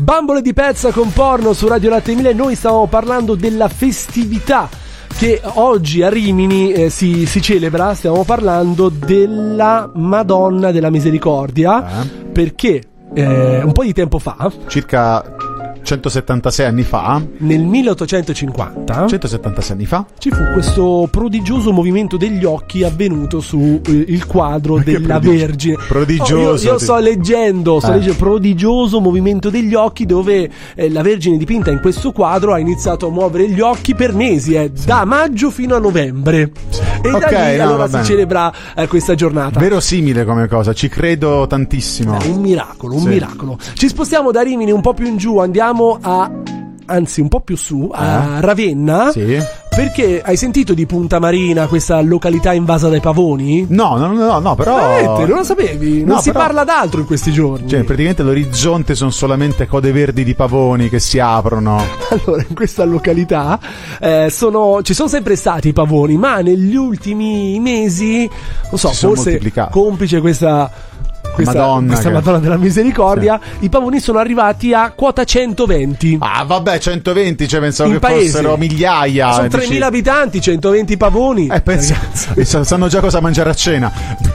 Bambole di pezza con porno su Radio Latte 1000. Noi stavamo parlando della festività che oggi a Rimini si celebra. Stiamo parlando della Madonna della Misericordia, perché un po' di tempo fa, circa 176 anni fa, nel 1850, 176 anni fa, ci fu questo prodigioso movimento degli occhi avvenuto su il quadro della Vergine. Prodigioso. Io sto leggendo prodigioso movimento degli occhi, dove la Vergine dipinta in questo quadro ha iniziato a muovere gli occhi per mesi, da maggio fino a novembre. E da lì allora si celebra questa giornata. Verosimile come cosa, ci credo tantissimo. Un miracolo, miracolo. Ci spostiamo da Rimini un po' più in giù, andiamo anzi un po' più su, a Ravenna. Sì. Perché hai sentito di Punta Marina, questa località invasa dai pavoni? No, però non lo sapevi? Non si parla d'altro in questi giorni. Cioè, praticamente l'orizzonte sono solamente code verdi di pavoni che si aprono. Allora, in questa località ci sono sempre stati i pavoni, ma negli ultimi mesi, non so, forse complice questa Madonna della Misericordia, i pavoni sono arrivati a quota 120. Ah, vabbè, 120, cioè pensavo in che paese fossero migliaia. Sono 3.000 abitanti, 120 pavoni. Sanno già cosa mangiare a cena.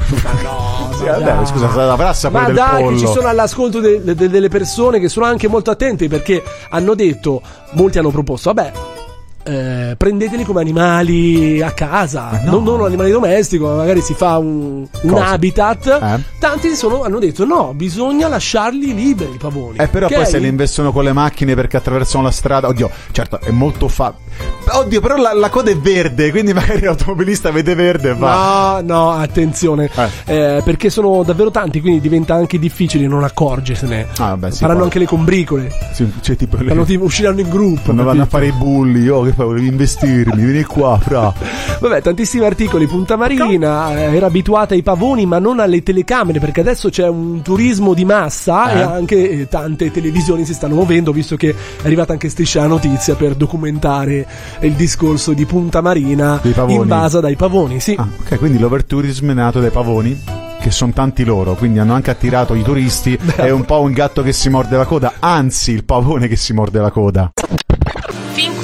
Vabbè, scusa, avrà sapore del pollo. Ma dai, che ci sono all'ascolto delle persone che sono anche molto attente, perché hanno detto, molti hanno proposto, prendeteli come animali a casa, non animali domestici, magari si fa un habitat. Tanti hanno detto no, bisogna lasciarli liberi i pavoni. Però poi se li investono con le macchine perché attraversano la strada, oddio, certo è molto oddio, però la coda è verde, quindi magari l'automobilista vede verde e va. No, attenzione, perché sono davvero tanti, quindi diventa anche difficile non accorgersene. Faranno anche le combricole, cioè, tipo usciranno in gruppo, non vanno a fare i bulli. Che poi volevi investirmi, vieni qua, fra. Vabbè, tantissimi articoli. Punta Marina era abituata ai pavoni ma non alle telecamere, perché adesso c'è un turismo di massa e anche tante televisioni si stanno muovendo, visto che è arrivata anche Striscia la Notizia per documentare il discorso di Punta Marina invasa dai pavoni. Sì. Ok, quindi l'overtourism è nato dai pavoni, che sono tanti loro, quindi hanno anche attirato i turisti. È un po' un gatto che si morde la coda, anzi il pavone che si morde la coda.